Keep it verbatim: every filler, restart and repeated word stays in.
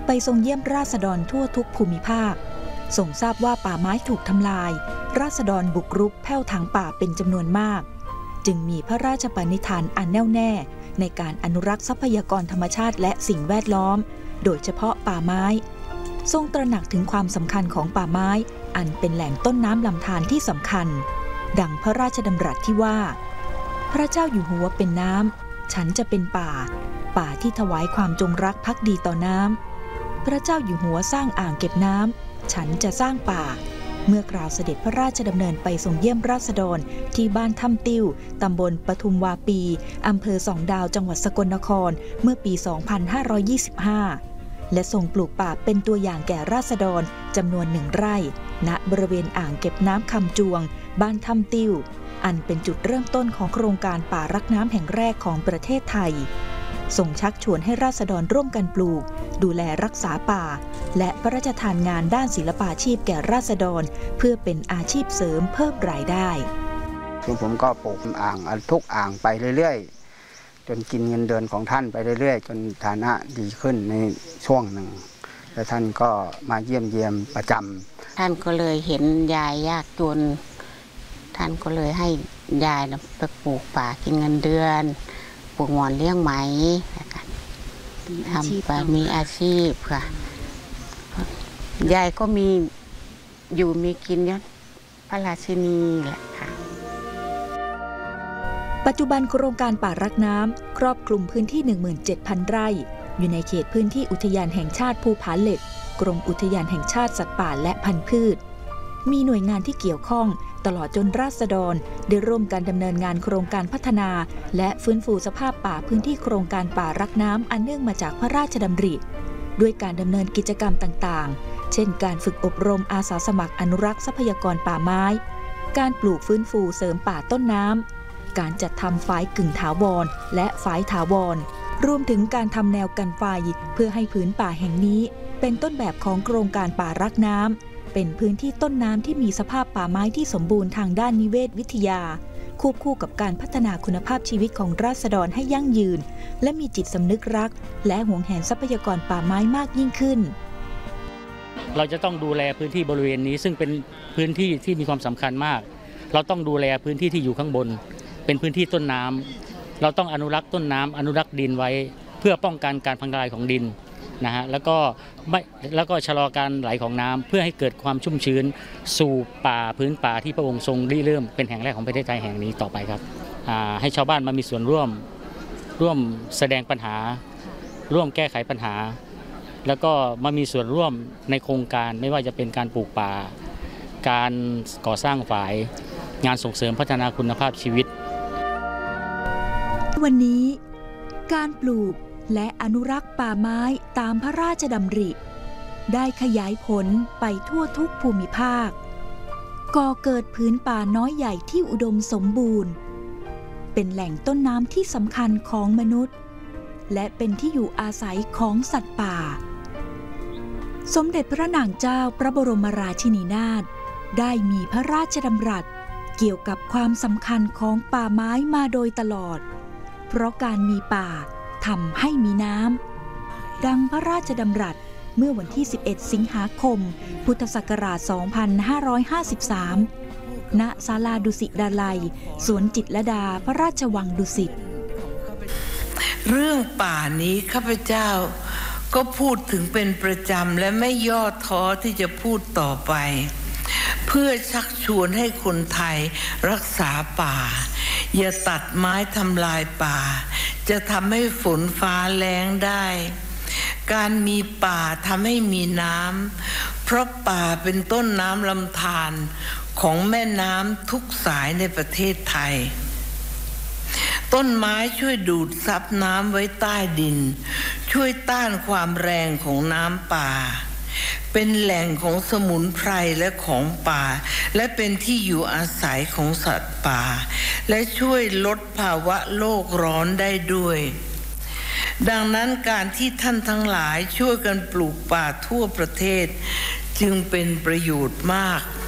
ไปทรงเยี่ยมราษฎรทั่วทุกภูมิภาคทรงทราบว่าป่าไม้ถูกทำลายราษฎรบุกรุกแผ่วถางป่าเป็นจำนวนมากจึงมีพระราชปณิธานอันแน่วแน่ในการอนุรักษ์ทรัพยากรธรรมชาติและสิ่งแวดล้อมโดยเฉพาะป่าไม้ทรงตระหนักถึงความสำคัญของป่าไม้อันเป็นแหล่งต้นน้ำลำธารที่สำคัญดังพระราชดำรัสที่ว่าพระเจ้าอยู่หัวเป็นน้ำฉันจะเป็นป่าป่าที่ถวายความจงรักภักดีต่อน้ำพระเจ้าอยู่หัวสร้างอ่างเก็บน้ำฉันจะสร้างป่าเมื่อกล่าวเสด็จพระราชดำเนินไปทรงเยี่ยมราษฎรที่บ้านถ้ำติ้วตำบลปทุมวาปีอำเภอสองดาวจังหวัดสกลนครเมื่อปี สองพันห้าร้อยยี่สิบห้า และทรงปลูกป่าเป็นตัวอย่างแก่ราษฎรจำนวนหนึ่งไร่ณบริเวณอ่างเก็บน้ำคำจวงบ้านถ้ำติ้วอันเป็นจุดเริ่มต้นของโครงการป่ารักน้ำแห่งแรกของประเทศไทยทรงชักชวนให้ราษฎรร่วมกันปลูกดูแลรักษาป่าและพระราชทานงานด้านศิลปาชีพแก่ราษฎรเพื่อเป็นอาชีพเสริมเพิ่มรายได้คือผมก็ปลูกอ่างทุกอ่างไปเรื่อยๆจนกินเงินเดือนของท่านไปเรื่อยๆจนฐานะดีขึ้นในช่วงหนึ่งแล้วท่านก็มาเยี่ยมเยียมประจำท่านก็เลยเห็นยายยากจนท่านก็เลยให้ยายไปปลูกป่ากินเงินเดือนปลูกหมอนเลี้ยงไหมทำไปมีอาชีพค่ะยายก็มีอยู่มีกินยศพระราชินีแหละค่ะปัจจุบันโครงการป่ารักน้ำครอบคลุมพื้นที่ หนึ่งหมื่นเจ็ดพัน ไร่อยู่ในเขตพื้นที่อุทยานแห่งชาติภูผาเหล็กกรมอุทยานแห่งชาติสัตว์ป่าและพันธุ์พืชมีหน่วยงานที่เกี่ยวข้องตลอดจนราษฎรได้ร่วมกันดำเนินงานโครงการพัฒนาและฟื้นฟูสภาพป่าพื้นที่โครงการป่ารักน้ำอันเนื่องมาจากพระราชดำริด้วยการดำเนินกิจกรรมต่างๆเช่นการฝึกอบรมอาสาสมัครอนุรักษ์ทรัพยากรป่าไม้การปลูกฟื้นฟูเสริมป่าต้นน้ำการจัดทำฝายกึ่งถาวรและฝายถาวรรวมถึงการทำแนวกันไฟเพื่อให้ผืนป่าแห่งนี้เป็นต้นแบบของโครงการป่ารักน้ำเป็นพื้นที่ต้นน้ำที่มีสภาพป่าไม้ที่สมบูรณ์ทางด้านนิเวศวิทยาควบคู่กับการพัฒนาคุณภาพชีวิตของราษฎรให้ยั่งยืนและมีจิตสำนึกรักและหวงแหนทรัพยากรป่าไม้มากยิ่งขึ้นเราจะต้องดูแลพื้นที่บริเวณนี้ซึ่งเป็นพื้นที่ที่มีความสำคัญมากเราต้องดูแลพื้นที่ที่อยู่ข้างบนเป็นพื้นที่ต้นน้ำเราต้องอนุรักษ์ต้นน้ำอนุรักษ์ดินไว้เพื่อป้องกันการพังทลายของดินนะฮะแล้วก็ไม่แล้วก็ชะลอการไหลของน้ำเพื่อให้เกิดความชุ่มชื้นสู่ป่าพื้นป่าที่พระองค์ทรงริเริ่มเป็นแห่งแรกของประเทศไทยแห่งนี้ต่อไปครับให้ชาวบ้านมามีส่วนร่วมร่วมแสดงปัญหาร่วมแก้ไขปัญหาแล้วก็มามีส่วนร่วมในโครงการไม่ว่าจะเป็นการปลูกป่าการก่อสร้างฝายงานส่งเสริมพัฒนาคุณภาพชีวิตวันนี้การปลูกและอนุรักษ์ป่าไม้ตามพระราชดำริได้ขยายผลไปทั่วทุกภูมิภาคก่อเกิดพื้นป่าน้อยใหญ่ที่อุดมสมบูรณ์เป็นแหล่งต้นน้ำที่สำคัญของมนุษย์และเป็นที่อยู่อาศัยของสัตว์ป่าสมเด็จพระนางเจ้าพระบรมราชินีนาถได้มีพระราชดำรัสเกี่ยวกับความสำคัญของป่าไม้มาโดยตลอดเพราะการมีป่าทำให้มีน้ำดังพระราชดำรัสเมื่อวันที่สิบเอ็ดสิงหาคมพุทธศักราชสองพันห้าร้อยห้าสิบสามณศาลาดุสิตดาลัยสวนจิตรลดาพระราชวังดุสิตเรื่องป่านี้ข้าพเจ้าก็พูดถึงเป็นประจำและไม่ย่อท้อที่จะพูดต่อไปเพื่อชักชวนให้คนไทยรักษาป่าอย่าตัดไม้ทำลายป่าจะทำให้ฝนฟ้าแล้งได้การมีป่าทำให้มีน้ำเพราะป่าเป็นต้นน้ำลำธารของแม่น้ำทุกสายในประเทศไทยต้นไม้ช่วยดูดซับน้ำไว้ใต้ดินช่วยต้านความแรงของน้ำป่าเป็นแหล่งของสมุนไพรและของป่าและเป็นที่อยู่อาศัยของสัตว์ป่าและช่วยลดภาวะโลกร้อนได้ด้วยดังนั้นการที่ท่านทั้งหลายช่วยกันปลูกป่าทั่วประเทศจึงเป็นประโยชน์มาก